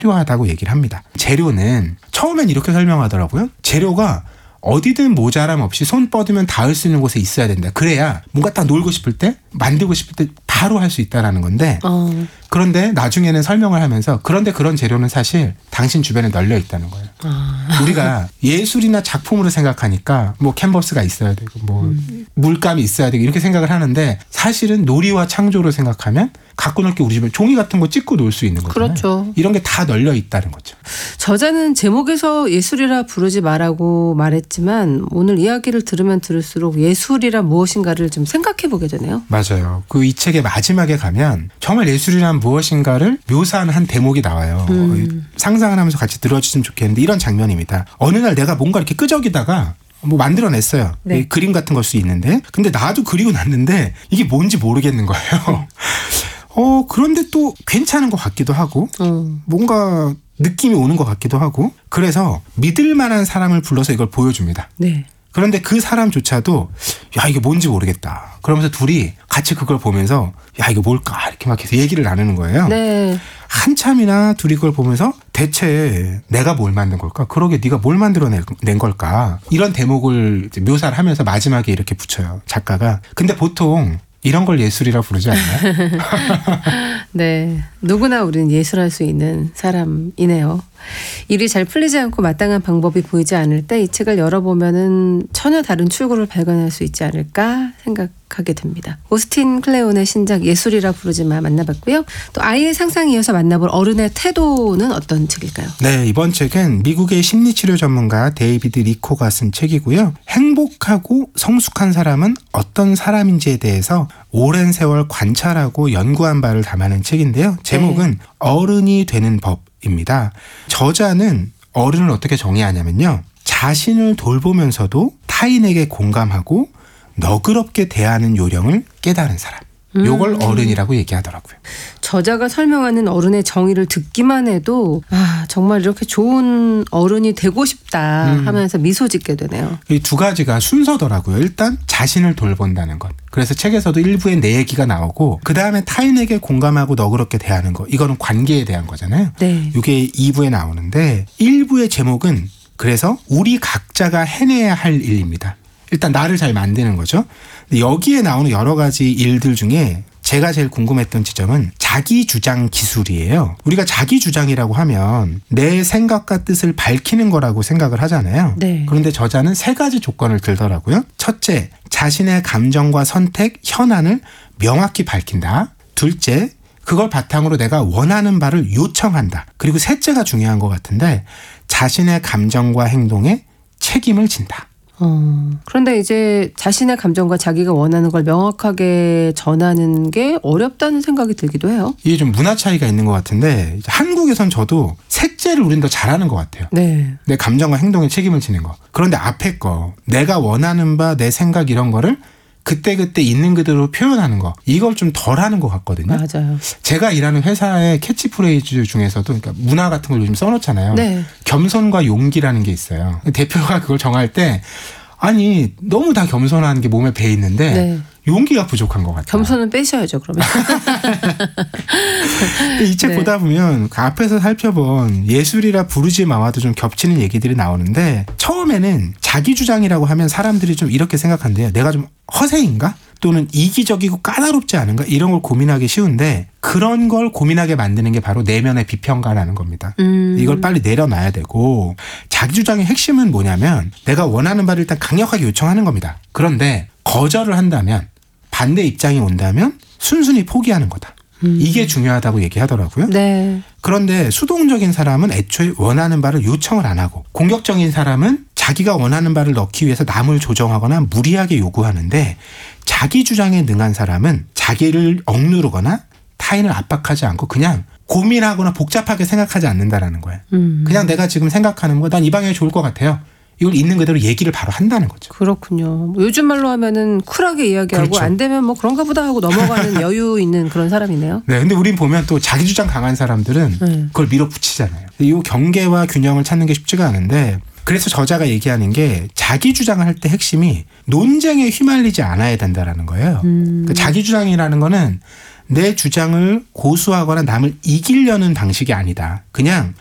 필요하다고 얘기를 합니다. 재료는 처음엔 이렇게 설명하더라고요. 재료가 어디든 모자람 없이 손 뻗으면 닿을 수 있는 곳에 있어야 된다. 그래야 뭔가 딱 놀고 싶을 때, 만들고 싶을 때 바로 할 수 있다는 건데 그런데 나중에는 설명을 하면서 그런데 그런 재료는 사실 당신 주변에 널려 있다는 거예요. 우리가 예술이나 작품으로 생각하니까 뭐 캔버스가 있어야 되고 뭐 물감이 있어야 되고 이렇게 생각을 하는데 사실은 놀이와 창조로 생각하면 갖고 놀 게 우리 집에 종이 같은 거 찍고 놀 수 있는 거잖아요. 그렇죠. 이런 게 다 널려 있다는 거죠. 저자는 제목에서 예술이라 부르지 말라고 말했지만 오늘 이야기를 들으면 들을수록 예술이란 무엇인가를 좀 생각해 보게 되네요. 맞아요. 그 이 책의 마지막에 가면 정말 예술이란 무엇인가를 묘사하는 한 대목이 나와요. 상상을 하면서 같이 들어주시면 좋겠는데 이런 장면입니다. 어느 날 내가 뭔가 이렇게 끄적이다가 뭐 만들어냈어요. 네. 그림 같은 걸 수 있는데 근데 나도 그리고 났는데 이게 뭔지 모르겠는 거예요. 그런데 또 괜찮은 것 같기도 하고 뭔가 느낌이 오는 것 같기도 하고 그래서 믿을 만한 사람을 불러서 이걸 보여줍니다. 네. 그런데 그 사람조차도 야 이게 뭔지 모르겠다. 그러면서 둘이 같이 그걸 보면서 야 이게 뭘까 이렇게 막 계속 얘기를 나누는 거예요. 네. 한참이나 둘이 그걸 보면서 대체 내가 뭘 만든 걸까? 그러게 네가 뭘 만들어낸 걸까? 이런 대목을 이제 묘사를 하면서 마지막에 이렇게 붙여요. 작가가. 근데 보통 이런 걸 예술이라 부르지 않나요? 네. 누구나 우리는 예술할 수 있는 사람이네요. 일이 잘 풀리지 않고 마땅한 방법이 보이지 않을 때 이 책을 열어보면은 전혀 다른 출구를 발견할 수 있지 않을까 생각하게 됩니다. 오스틴 클레온의 신작 예술이라 부르지 마 만나봤고요. 또 아이의 상상에 이어서 만나볼 어른의 태도는 어떤 책일까요? 네, 이번 책은 미국의 심리치료 전문가 데이비드 리코가 쓴 책이고요. 행복하고 성숙한 사람은 어떤 사람인지에 대해서 오랜 세월 관찰하고 연구한 바를 담아낸 책인데요. 제목은 어른이 되는 법입니다. 저자는 어른을 어떻게 정의하냐면요. 자신을 돌보면서도 타인에게 공감하고 너그럽게 대하는 요령을 깨달은 사람. 요걸 어른이라고 얘기하더라고요. 저자가 설명하는 어른의 정의를 듣기만 해도 정말 이렇게 좋은 어른이 되고 싶다 하면서 미소 짓게 되네요. 이 두 가지가 순서더라고요. 일단 자신을 돌본다는 것. 그래서 책에서도 일부에 내 얘기가 나오고 그 다음에 타인에게 공감하고 너그럽게 대하는 것. 이거는 관계에 대한 거잖아요. 네. 이게 2부에 나오는데 1부의 제목은 그래서 우리 각자가 해내야 할 일입니다. 일단 나를 잘 만드는 거죠. 여기에 나오는 여러 가지 일들 중에 제가 제일 궁금했던 지점은 자기주장 기술이에요. 우리가 자기주장이라고 하면 내 생각과 뜻을 밝히는 거라고 생각을 하잖아요. 네. 그런데 저자는 3가지 조건을 들더라고요. 첫째, 자신의 감정과 선택, 현안을 명확히 밝힌다. 둘째, 그걸 바탕으로 내가 원하는 바를 요청한다. 그리고 셋째가 중요한 것 같은데 자신의 감정과 행동에 책임을 진다. 그런데 이제 자신의 감정과 자기가 원하는 걸 명확하게 전하는 게 어렵다는 생각이 들기도 해요. 이게 좀 문화 차이가 있는 것 같은데 한국에선 저도 셋째를 우린 더 잘하는 것 같아요. 네. 내 감정과 행동에 책임을 지는 거. 그런데 앞에 거 내가 원하는 바 내 생각 이런 거를 그때그때 있는 그대로 표현하는 거 이걸 좀 덜 하는 것 같거든요. 맞아요. 제가 일하는 회사의 캐치프레이즈 중에서도 그러니까 문화 같은 걸 요즘 써놓잖아요. 네. 겸손과 용기라는 게 있어요. 대표가 그걸 정할 때 아니 너무 다 겸손한 게 몸에 배 있는데 네. 용기가 부족한 것 같아요. 겸손은 빼셔야죠 그러면. 이 책 네. 보다 보면 그 앞에서 살펴본 예술이라 부르지 마와도 좀 겹치는 얘기들이 나오는데 처음에는 자기 주장이라고 하면 사람들이 좀 이렇게 생각한대요. 내가 좀 허세인가? 또는 이기적이고 까다롭지 않은가? 이런 걸 고민하기 쉬운데 그런 걸 고민하게 만드는 게 바로 내면의 비평가라는 겁니다. 이걸 빨리 내려놔야 되고 자기 주장의 핵심은 뭐냐면 내가 원하는 바를 일단 강력하게 요청하는 겁니다. 그런데 거절을 한다면 반대 입장이 온다면 순순히 포기하는 거다. 이게 중요하다고 얘기하더라고요. 네. 그런데 수동적인 사람은 애초에 원하는 바를 요청을 안 하고 공격적인 사람은 자기가 원하는 바를 넣기 위해서 남을 조정하거나 무리하게 요구하는데 자기 주장에 능한 사람은 자기를 억누르거나 타인을 압박하지 않고 그냥 고민하거나 복잡하게 생각하지 않는다라는 거예요. 그냥 내가 지금 생각하는 거 난 이 방향이 좋을 것 같아요. 이걸 있는 그대로 얘기를 바로 한다는 거죠. 그렇군요. 요즘 말로 하면은 쿨하게 이야기하고 그렇죠. 안 되면 뭐 그런가 보다 하고 넘어가는 여유 있는 그런 사람이네요. 네, 근데 우린 보면 또 자기 주장 강한 사람들은 그걸 밀어붙이잖아요. 이 경계와 균형을 찾는 게 쉽지가 않은데 그래서 저자가 얘기하는 게 자기 주장을 할 때 핵심이 논쟁에 휘말리지 않아야 된다라는 거예요. 그러니까 자기 주장이라는 거는 내 주장을 고수하거나 남을 이기려는 방식이 아니다. 그냥